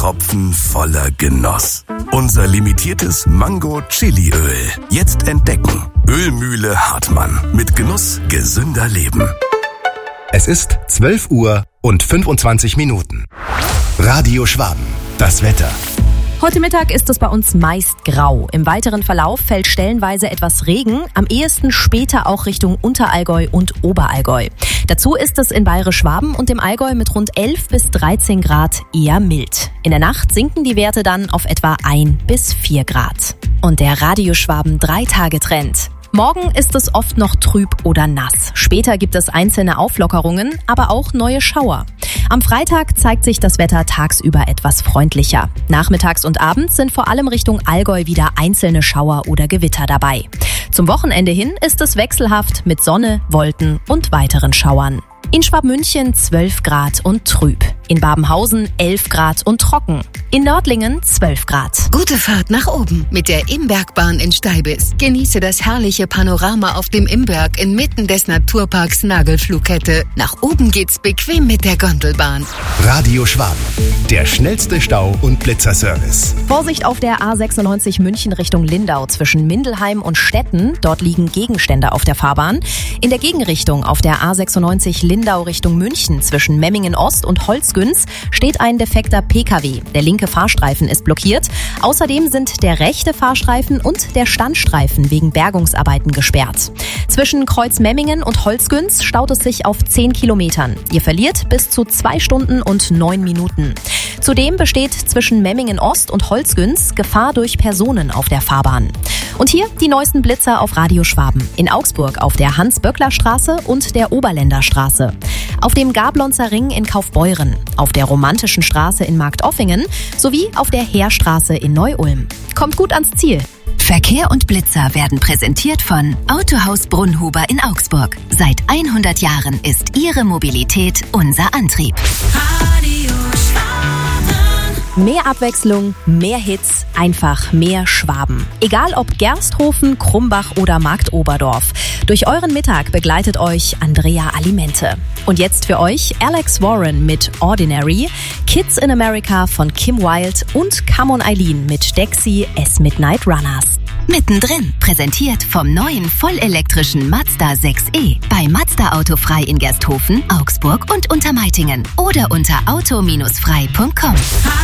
Tropfen voller Genuss. Unser limitiertes Mango-Chili-Öl. Jetzt entdecken. Ölmühle Hartmann. Mit Genuss gesünder Leben. Es ist 12 Uhr und 25 Minuten. Radio Schwaben. Das Wetter. Heute Mittag ist es bei uns meist grau. Im weiteren Verlauf fällt stellenweise etwas Regen, am ehesten später auch Richtung Unterallgäu und Oberallgäu. Dazu ist es in Bayerisch-Schwaben und im Allgäu mit rund 11 bis 13 Grad eher mild. In der Nacht sinken die Werte dann auf etwa 1 bis 4 Grad. Und der Radio Schwaben 3-Tage-Trend. Morgen ist es oft noch trüb oder nass. Später gibt es einzelne Auflockerungen, aber auch neue Schauer. Am Freitag zeigt sich das Wetter tagsüber etwas freundlicher. Nachmittags und abends sind vor allem Richtung Allgäu wieder einzelne Schauer oder Gewitter dabei. Zum Wochenende hin ist es wechselhaft mit Sonne, Wolken und weiteren Schauern. In Schwabmünchen 12 Grad und trüb. In Babenhausen 11 Grad und trocken. In Nördlingen 12 Grad. Gute Fahrt nach oben mit der Imbergbahn in Steibis. Genieße das herrliche Panorama auf dem Imberg inmitten des Naturparks Nagelflughette. Nach oben geht's bequem mit der Gondelbahn. Radio Schwaben. Der schnellste Stau- und Blitzerservice. Vorsicht auf der A96 München Richtung Lindau zwischen Mindelheim und Stetten. Dort liegen Gegenstände auf der Fahrbahn. In der Gegenrichtung auf der A96 Lindau Richtung München zwischen Memmingen Ost und Holzgünz steht ein defekter PKW. Der linke Fahrstreifen ist blockiert. Außerdem sind der rechte Fahrstreifen und der Standstreifen wegen Bergungsarbeiten gesperrt. Zwischen Kreuz Memmingen und Holzgünz staut es sich auf 10 Kilometern. Ihr verliert bis zu 2 Stunden und 9 Minuten. Zudem besteht zwischen Memmingen Ost und Holzgünz Gefahr durch Personen auf der Fahrbahn. Und hier die neuesten Blitzer auf Radio Schwaben. In Augsburg auf der Hans-Böckler-Straße und der Oberländer Straße. Auf dem Gablonzer Ring in Kaufbeuren. Auf der Romantischen Straße in Marktoffingen sowie auf der Heerstraße in Neu-Ulm. Kommt gut ans Ziel. Verkehr und Blitzer werden präsentiert von Autohaus Brunnhuber in Augsburg. Seit 100 Jahren ist Ihre Mobilität unser Antrieb. Radio Schwaben. Mehr Abwechslung, mehr Hits, einfach mehr Schwaben. Egal ob Gersthofen, Krumbach oder Marktoberdorf. Durch euren Mittag begleitet euch Andrea Alimente. Und jetzt für euch Alex Warren mit Ordinary, Kids in America von Kim Wilde und Come On Eileen mit Dexy as Midnight Runners. Mittendrin, präsentiert vom neuen vollelektrischen Mazda 6e. Bei Mazda Autofrei in Gersthofen, Augsburg und Untermeitingen. Oder unter auto-frei.com.